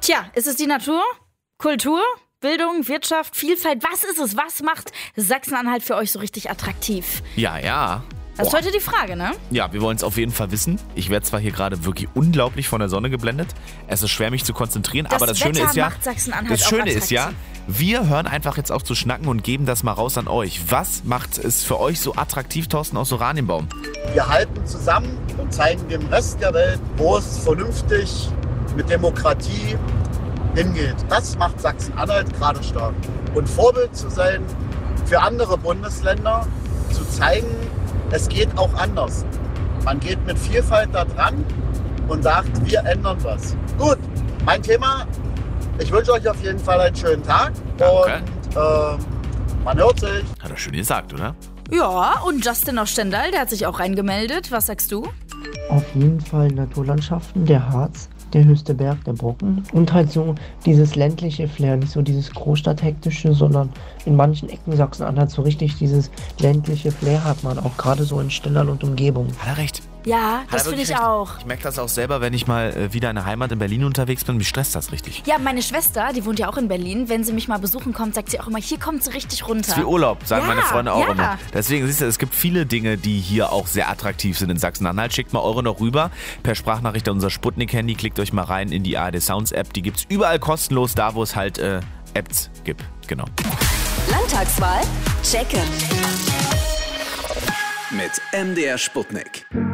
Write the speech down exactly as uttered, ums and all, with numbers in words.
Tja, ist es die Natur? Kultur? Bildung? Wirtschaft? Vielfalt? Was ist es? Was macht Sachsen-Anhalt für euch so richtig attraktiv? Ja, ja. Das ist Boah. heute die Frage, ne? Ja, wir wollen es auf jeden Fall wissen. Ich werde zwar hier gerade wirklich unglaublich von der Sonne geblendet. Es ist schwer, mich zu konzentrieren. Das aber das Wetter Schöne ist ja, macht Sachsen-Anhalt das auch Schöne ist ja, attraktiv. wir hören einfach jetzt auf zu schnacken und geben das mal raus an euch. Was macht es für euch so attraktiv, Thorsten aus Oranienbaum? Wir halten zusammen und zeigen dem Rest der Welt, wo es vernünftig mit Demokratie hingeht. Das macht Sachsen-Anhalt gerade stark. Und Vorbild zu sein für andere Bundesländer, zu zeigen, es geht auch anders. Man geht mit Vielfalt da dran und sagt, wir ändern was. Gut, mein Thema, ich wünsche euch auf jeden Fall einen schönen Tag. Danke. Und äh, man hört sich. Hat er schön gesagt, oder? Ja, und Justin aus Stendal, der hat sich auch reingemeldet. Was sagst du? Auf jeden Fall Naturlandschaften, der Harz, der höchste Berg, der Brocken. Und halt so dieses ländliche Flair, nicht so dieses Großstadthektische, sondern in manchen Ecken Sachsen-Anhalt so richtig dieses ländliche Flair hat man, auch gerade so in Stendal und Umgebung. Hat er recht. Ja, Hat das er finde wirklich ich recht. auch. Ich merke das auch selber, wenn ich mal äh, wieder in der Heimat in Berlin unterwegs bin. Mich stresst das richtig. Ja, meine Schwester, die wohnt ja auch in Berlin. Wenn sie mich mal besuchen kommt, sagt sie auch immer, hier kommt sie richtig runter. Das ist wie Urlaub, sagen Ja, meine Freunde auch ja. immer. Deswegen siehst du, es gibt viele Dinge, die hier auch sehr attraktiv sind in Sachsen-Anhalt. Schickt mal eure noch rüber per Sprachnachricht an unser Sputnik-Handy. Klickt euch mal rein in die A R D Sounds App. Die gibt's überall kostenlos, da wo es halt äh, Apps gibt. Genau. Landtagswahl? Checken. Mit M D R Sputnik.